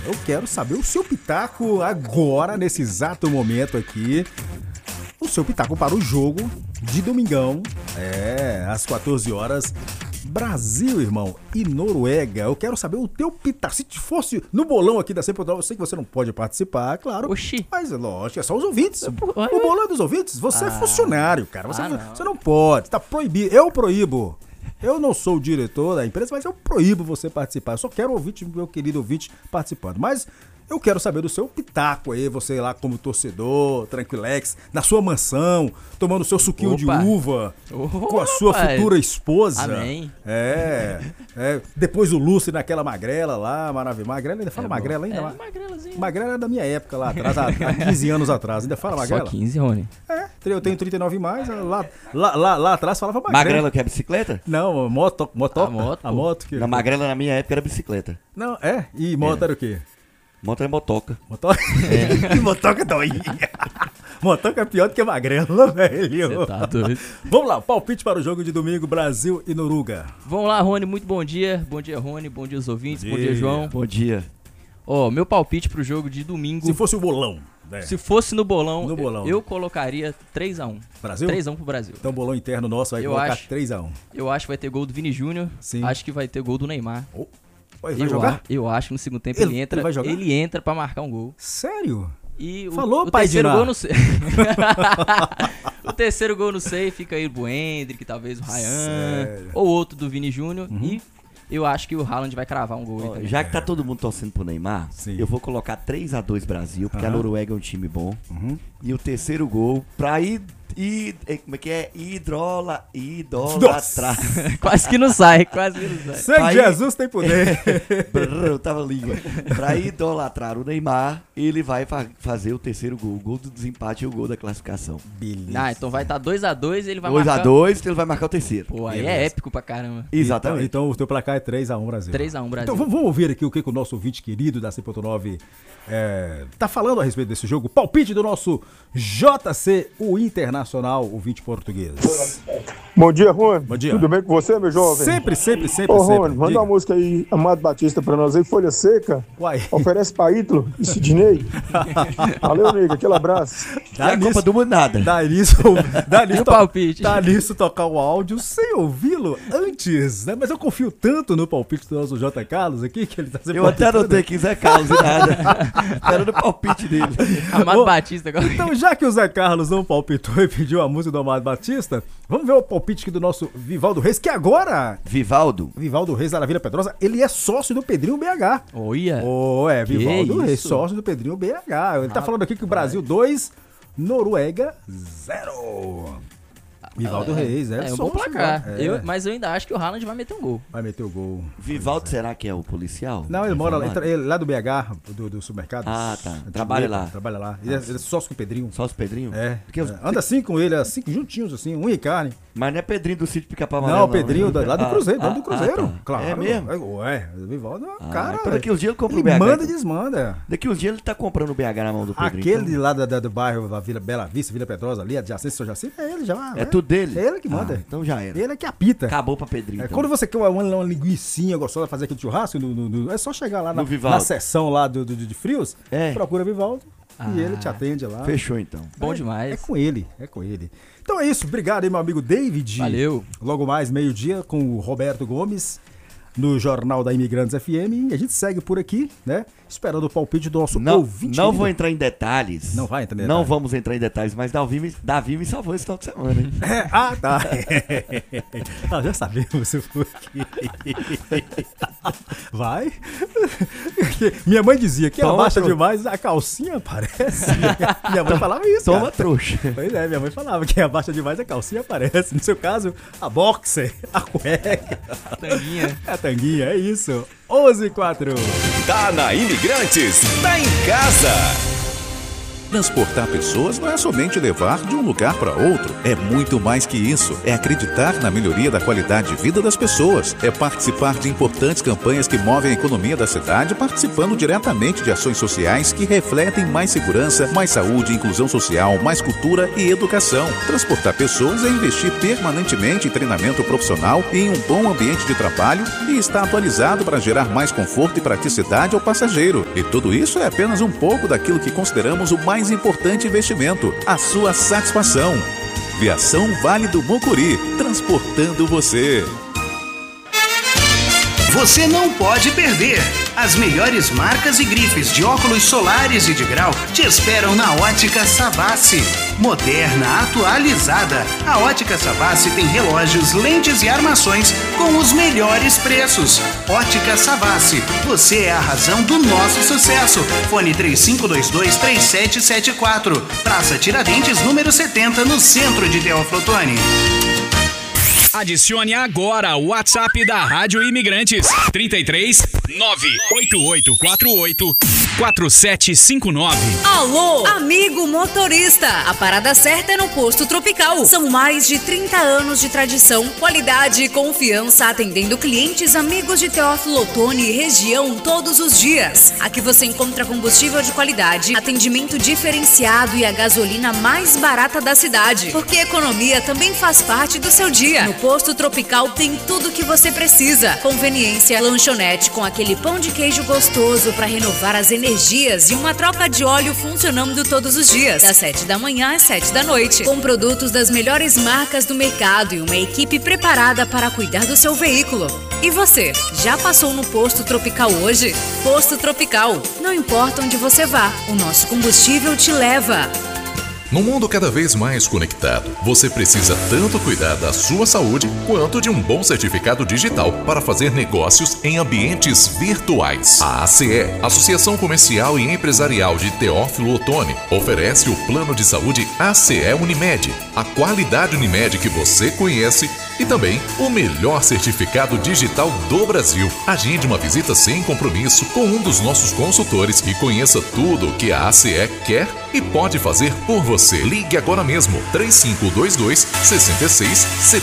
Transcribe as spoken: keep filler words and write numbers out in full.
Eu quero saber o seu pitaco agora, nesse exato momento aqui. O seu pitaco para o jogo de domingão, é, às quatorze horas, Brasil, irmão, e Noruega. Eu quero saber o teu pitaco. Se fosse no bolão aqui da C P nove, eu sei que você não pode participar, claro. Oxi. Mas é lógico, é só os ouvintes. Ué, O ué. bolão é dos ouvintes. Você Ah. é funcionário, cara. Você, Ah, não. não. você não pode, tá proibido. Eu proíbo. Eu não sou o diretor da empresa, mas eu proíbo você participar. Eu só quero o ouvinte, meu querido ouvinte, participando. Mas eu quero saber do seu pitaco aí, você lá como torcedor, tranquilex, na sua mansão, tomando seu suquinho Opa. de uva, Ô, com a sua rapaz. futura esposa. Amém. É, é. Depois o Lúcio naquela magrela lá, maravilha. Magrela, ainda fala É, magrela ainda? É, Ma- magrelazinho. Magrela é da minha época lá atrás, há, há quinze anos atrás. Ainda fala magrela? Só quinze, Rony. É, eu tenho trinta e nove mais, lá, lá, lá, lá atrás falava magrela. Magrela que é bicicleta? Não, moto, motoca. A moto, A pô. moto que... Na magrela na minha época era bicicleta. Não, é? E moto era o quê? Moto é motoca. Motoca? É. Motoca doinha. Motoca é pior do que magrela, velho. Você tá doido. Vamos lá, palpite para o jogo de domingo, Brasil e Noruega. Vamos lá, Rony, muito bom dia. Bom dia, Rony. Bom dia, os ouvintes. Bom Bom dia, dia. João. Bom dia. Ó, meu palpite pro jogo de domingo. Se fosse o bolão, né? Se fosse no bolão, No bolão, eu né? colocaria três a um. Brasil? três a um pro Brasil. Então o bolão interno nosso vai Eu colocar acho. três a um. Eu acho que vai ter gol do Vini Júnior. Sim. Acho que vai ter gol do Neymar. Oh, ele vai eu, jogar? a- eu acho que no segundo tempo Ele- ele, entra. ele vai jogar? Ele entra pra marcar um gol. Sério? E o, Falou, o pai terceiro Diná. gol não sei. O terceiro gol não sei, fica aí o Hendrick, talvez o Ryan, Sério? ou outro do Vini Júnior. E eu acho que o Haaland vai cravar um gol aí Ó, também. já que tá todo mundo torcendo pro Neymar, Sim. eu vou colocar três a dois Brasil, porque a Aham. Noruega é um time bom. Uhum. E o terceiro gol, pra ir. ir eh, como é que é? Hidrola. Idolatrar. Quase que não sai, quase que não sai. Sangue Aí- de Jesus tem poder. Brrr, eu tava língua. Pra idolatrar o Neymar, ele vai fa- fazer o terceiro gol. O gol do desempate e o gol da classificação. Beleza. Ah, então vai estar dois a dois e ele vai dois marcar. a dois, ele vai marcar o terceiro. Pô, aí Beleza. é épico pra caramba. Exatamente. Então, então o teu placar é três a um, Brasil. três a um Brasil. Então vamos, vamos ouvir aqui o que, que o nosso ouvinte querido da C ponto nove é, tá falando a respeito desse jogo. Palpite do nosso J C, o Internacional, ouvinte português. Bom dia, Rony. Bom dia. Tudo bem com você, meu jovem? Sempre, sempre, sempre, Ô, sempre. Rony, manda Diga. uma música aí, Amado Batista, pra nós aí, Folha Seca. Uai. Oferece pra Ítalo e Sidney. Valeu, nego, aquele abraço. Não é culpa do mundo nada. Dá nisso, dá E nisso, o to- palpite? dá nisso tocar o áudio sem ouvi-lo antes, né? Mas eu confio tanto no palpite do nosso J. Carlos aqui, que ele tá sempre Eu até anotei aqui Zé Carlos e nada. Esperando o palpite dele. Amado Ô, Batista agora. Então, já que o Zé Carlos não palpitou e pediu a música do Amado Batista, vamos ver o palpite aqui do nosso Vivaldo Reis, que agora, Vivaldo. Vivaldo Reis da Vila Pedrosa, ele é sócio do Pedrinho B H. Olha. Oh, é, Que Vivaldo Reis, isso? sócio do Pedrinho B H. Ele tá falando aqui que o Brasil dois, Noruega zero. Vivaldo Reis, é, É um sócio, bom placar. né? É. Eu- mas eu ainda acho que o Haaland vai meter um gol. Vai meter o gol. Vivaldo, será que é o policial? Não, ele mora lá, Informado? ele, lá do B H, do, do supermercado. Ah, tá. Antigo Trabalha Epa, lá. Trabalha lá. Ele é, ele é sócio com o Pedrinho. Só os Pedrinho? É. Porque os- é. Anda assim com ele, assim, juntinhos, assim, unha e carne. Mas não é Pedrinho do sítio Pica-Pau Não, Amarelo, o Pedrinho né? da- lá do Ah, Cruzeiro, dono ah, do Cruzeiro. ah, tá. Claro. É mesmo? É, ué, o Vivaldo é um Ah, cara. então daqui uns dias ele compra ele o B H, manda e então. desmanda. Daqui uns dias ele tá comprando o B H na mão do Pedrinho. Aquele então. de lá da- da- do bairro da Vila Bela Vista, Vila Pedrosa, ali, adjacente São Jacinto, é ele já. É tudo dele? É ele que manda. Ah, então já era. Ele é que apita. Acabou pra Pedrinho. É, então. quando você quer uma, uma, uma linguicinha gostosa fazer aquele churrasco, no- no- no- é só chegar lá na, No Vivaldo. na seção lá do, do- de frios, É. procura Vivaldo Ah. e ele te atende lá. Fechou então. Bom É- demais. É com ele, é com ele. Então é isso, obrigado aí, meu amigo David. Valeu. Logo mais, meio-dia, com o Roberto Gomes, no Jornal da Imigrantes F M. E a gente segue por aqui, né? Esperando o palpite do nosso Não, ouvinte. não querido. vou entrar em detalhes. Não vai entrar em Não detalhes. vamos entrar em detalhes, mas Davi me, Davi me salvou esse final de semana, hein? É, ah, tá. Ah, já sabemos se for aqui. Vai? Minha mãe dizia que Toma, abaixa trouxa. demais, a calcinha aparece. Minha mãe falava isso, Toma, cara. trouxa. Pois é, minha mãe falava que abaixa demais, a calcinha aparece. No seu caso, a boxer, a cueca, Tanguinha. a tanguinha, é isso. onze e quatro. Tá na Imigrantes, tá em casa. Transportar pessoas não é somente levar de um lugar para outro. é muito mais que isso. É acreditar na melhoria da qualidade de vida das pessoas. É participar de importantes campanhas que movem a economia da cidade, participando diretamente de ações sociais que refletem mais segurança, mais saúde, inclusão social, mais cultura e educação. Transportar pessoas é investir permanentemente em treinamento profissional e em um bom ambiente de trabalho e está atualizado para gerar mais conforto e praticidade ao passageiro. E tudo isso é apenas um pouco daquilo que consideramos o mais importante investimento, a sua satisfação. Viação Vale do Mucuri, transportando você. Você não pode perder! As melhores marcas e grifes de óculos solares e de grau te esperam na Ótica Savassi. Moderna, atualizada, a Ótica Savassi tem relógios, lentes e armações com os melhores preços. Ótica Savassi, você é a razão do nosso sucesso. Fone três cinco dois dois, três sete sete quatro. Praça Tiradentes, número setenta, no centro de Teófilo Otoni. Adicione agora o WhatsApp da Rádio Imigrantes, trinta e três, nove oito oito quatro oito, quatro sete cinco nove. Alô, amigo motorista! A parada certa é no Posto Tropical. São mais de trinta anos de tradição, qualidade e confiança atendendo clientes amigos de Teófilo Otoni e região todos os dias. Aqui você encontra combustível de qualidade, atendimento diferenciado e a gasolina mais barata da cidade. Porque economia também faz parte do seu dia. No Posto Tropical tem tudo o que você precisa. Conveniência, lanchonete com aquele pão de queijo gostoso para renovar as energias e uma troca de óleo funcionando todos os dias, das sete da manhã às sete da noite. Com produtos das melhores marcas do mercado e uma equipe preparada para cuidar do seu veículo. E você, já passou no Posto Tropical hoje? Posto Tropical, não importa onde você vá, o nosso combustível te leva. No mundo cada vez mais conectado, você precisa tanto cuidar da sua saúde quanto de um bom certificado digital para fazer negócios em ambientes virtuais. A A C E, Associação Comercial e Empresarial de Teófilo Otoni, oferece o plano de saúde A C E Unimed, a qualidade Unimed que você conhece e também o melhor certificado digital do Brasil. Agende uma visita sem compromisso com um dos nossos consultores e conheça tudo o que a A C E quer e pode fazer por você. Ligue agora mesmo, três cinco dois dois, seis seis sete